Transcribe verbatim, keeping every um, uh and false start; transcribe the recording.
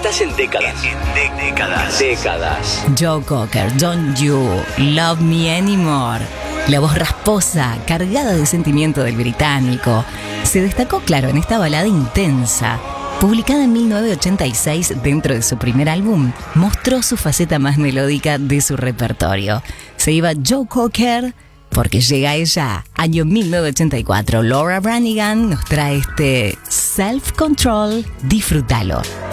Estás en décadas. En décadas. Décadas. Joe Cocker, Don't You Love Me Anymore. La voz rasposa, cargada de sentimiento del británico, se destacó, claro, en esta balada intensa. Publicada en mil novecientos ochenta y seis dentro de su primer álbum, mostró su faceta más melódica de su repertorio. Se iba Joe Cocker porque llega ella. Año mil novecientos ochenta y cuatro, Laura Branigan nos trae este Self Control. Disfrútalo.